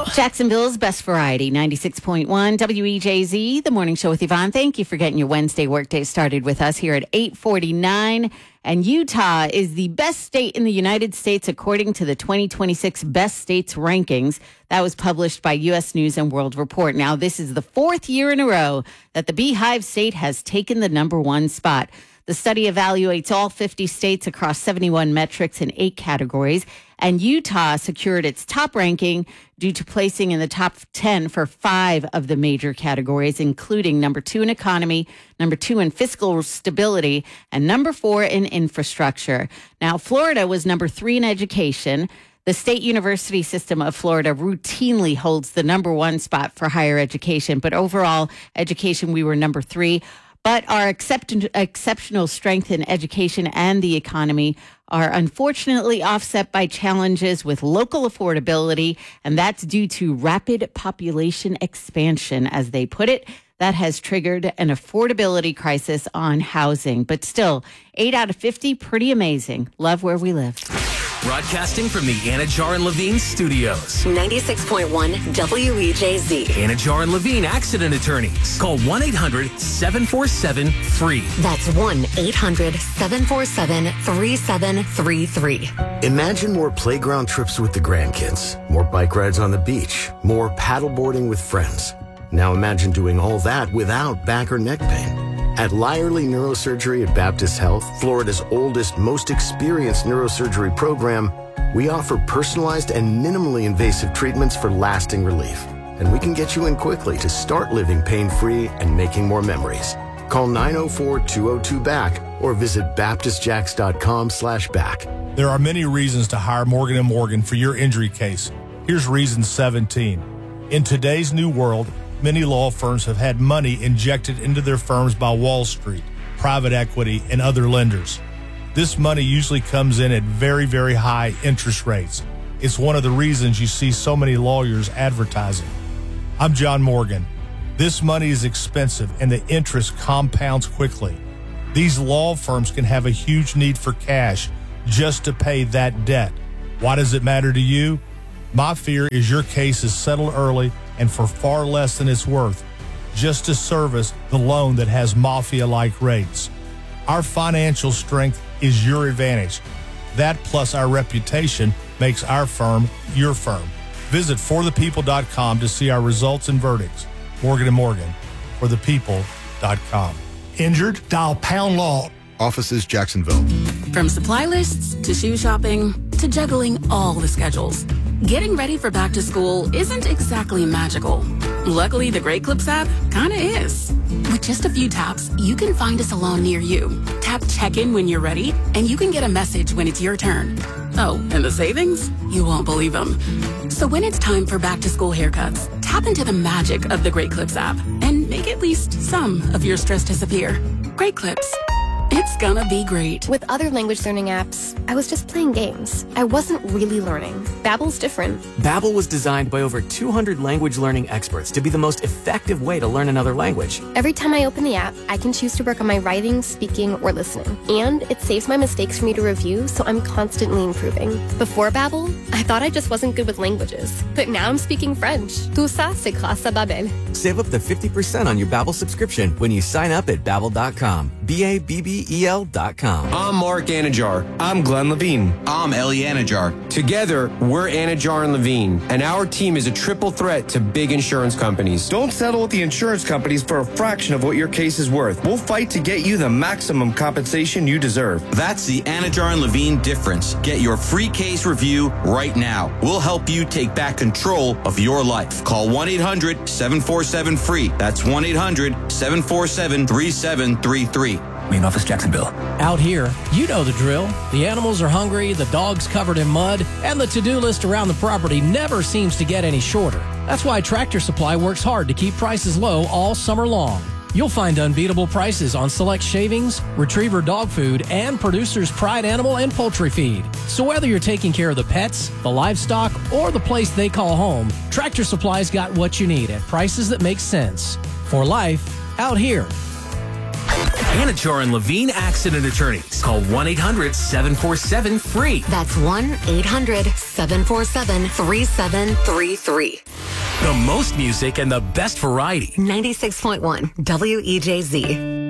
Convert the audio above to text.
Jacksonville's best variety, 96.1 WEJZ, the morning show with Yvonne. Thank you for getting your Wednesday workday started with us here at 8:49. And Utah is the best state in the United States according to the 2026 Best States Rankings. That was published by U.S. News and World Report. Now, this is the fourth year in a row that the Beehive State has taken the number one spot. The study evaluates all 50 states across 71 metrics in 8 categories, and Utah secured its top ranking due to placing in the top 10 for 5 of the major categories, including number 2 in economy, number 2 in fiscal stability, and number 4 in infrastructure. Now, Florida was number 3 in education. The State University System of Florida routinely holds the number 1 spot for higher education, but overall education, we were number 3. But our exceptional strength in education and the economy are unfortunately offset by challenges with local affordability, and that's due to rapid population expansion, as they put it. That has triggered an affordability crisis on housing. But still, 8 out of 50, pretty amazing. Love where we live. Broadcasting from the Anajar and Levine studios. 96.1 WEJZ. Anajar and Levine Accident Attorneys. Call 1-800-747-FREE. That's 1-800-747-3733. Imagine more playground trips with the grandkids, more bike rides on the beach, more paddleboarding with friends. Now imagine doing all that without back or neck pain. At Lyerly Neurosurgery at Baptist Health, Florida's oldest, most experienced neurosurgery program, we offer personalized and minimally invasive treatments for lasting relief. And we can get you in quickly to start living pain-free and making more memories. Call 904-202-BACK or visit baptistjacks.com/back. There are many reasons to hire Morgan & Morgan for your injury case. Here's reason 17. In today's new world, many law firms have had money injected into their firms by Wall Street, private equity, and other lenders. This money usually comes in at very, very high interest rates. It's one of the reasons you see so many lawyers advertising. I'm John Morgan. This money is expensive and the interest compounds quickly. These law firms can have a huge need for cash just to pay that debt. Why does it matter to you? My fear is your case is settled early and for far less than it's worth, just to service the loan that has mafia-like rates. Our financial strength is your advantage. That plus our reputation makes our firm your firm. Visit forthepeople.com to see our results and verdicts. Morgan & Morgan, forthepeople.com. Injured? Dial pound law. Offices Jacksonville. From supply lists to shoe shopping to juggling all the schedules, getting ready for back to school isn't exactly magical. Luckily, the Great Clips app kinda is. With just a few taps, you can find a salon near you. Tap check-in when you're ready, and you can get a message when it's your turn. Oh, and the savings? You won't believe them. So when it's time for back to school haircuts, tap into the magic of the Great Clips app and make at least some of your stress disappear. Great Clips. It's gonna be great. With other language learning apps, I was just playing games. I wasn't really learning. Babbel's different. Babbel was designed by over 200 language learning experts to be the most effective way to learn another language. Every time I open the app, I can choose to work on my writing, speaking, or listening. And it saves my mistakes for me to review, so I'm constantly improving. Before Babbel, I thought I just wasn't good with languages. But now I'm speaking French. Tout ça, c'est grâce à Babbel. Save up to 50% on your Babbel subscription when you sign up at Babbel.com. BABBEL.com. I'm Mark Anajar. I'm Glenn Levine. I'm Ellie Anajar. Together, we're Anajar and Levine, and our team is a triple threat to big insurance companies. Don't settle with the insurance companies for a fraction of what your case is worth. We'll fight to get you the maximum compensation you deserve. That's the Anajar and Levine difference. Get your free case review right now. We'll help you take back control of your life. Call 1-800-747-FREE. That's 1-800-747-3733. Main office, Jacksonville. Out here, you know the drill. The animals are hungry, the dog's covered in mud, and the to-do list around the property never seems to get any shorter. That's why Tractor Supply works hard to keep prices low all summer long. You'll find unbeatable prices on select shavings, retriever dog food, and Producer's Pride animal and poultry feed. So whether you're taking care of the pets, the livestock, or the place they call home, Tractor Supply's got what you need at prices that make sense. For life, out here. Anajar and Levine Accident Attorneys. Call 1-800-747-FREE. That's 1-800-747-3733. The most music and the best variety. 96.1 WEJZ.